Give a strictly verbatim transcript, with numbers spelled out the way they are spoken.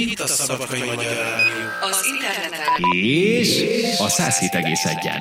Itt a Szabadkai Magyar Rádió. Az interneten. És a száz hét egész egyen.